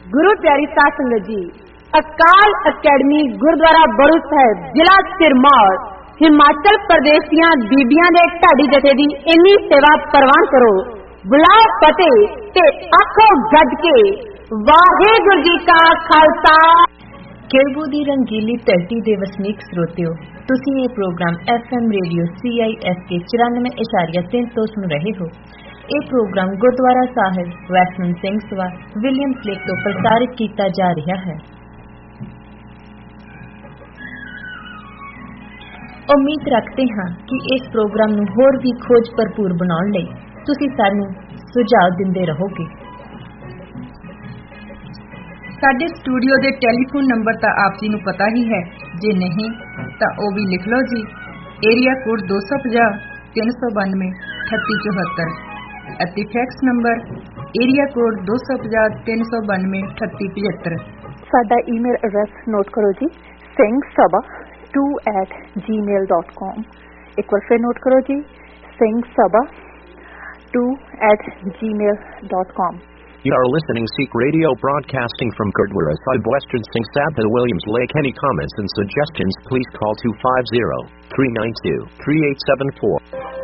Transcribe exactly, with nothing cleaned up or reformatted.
गुरु प्यारी साध संगत जी, अकाल अकैडमी गुरुद्वारा बड़ू साहिब जिला सिरमौर हिमाचल प्रदेश दियां बीबियां दे ढाडी जथे दी इन्नी सेवा प्रवान करो। बुलाओ फतेह ते आखो गज के वाहिगुरू जी का खालसा। केरबू दी रंगीली धरती दे वसनीक श्रोतियो, तुसीं ये programme F M radio C I S के चौरानवे इशारिया तीन तो सुन रहे हो। ये प्रोग्राम गुरुद्वारा साहिब वैष्णव सिंह सभा विलियम्स लेक तो प्रसारित किया जा रहा है। उम्मीद रखते हाँ कि इस प्रोग्राम नूं होर भी खोज भरपूर बनाउण लई तुसीं सानूं सुझाव दिंदे रहोगे। साडे स्टूडियो दे टैलीफोन नंबर तां आप जी नूं पता ही है, जे नहीं तां ओ भी लिख लो जी। एरिया कोड दो सौ पचास तीन सौ बानवे अठत्ती चौहत्तर अते फैक्स नंबर एरिया कोड दो सौ पचास तीन सौ बानवे अठत्ती पचहत्तर। साडा ईमेल एड्रैस नोट करो जी, Singh Sabha to eight ji mail dot com. एक बार फिर नोट करो जी, Singh Sabha to eight ji mail dot com. You are listening Sikh Radio broadcasting from Gurdwara Sahib Western Singh Sabha Williams Lake. Any comments and suggestions please call two five zero, three nine two, three eight seven four.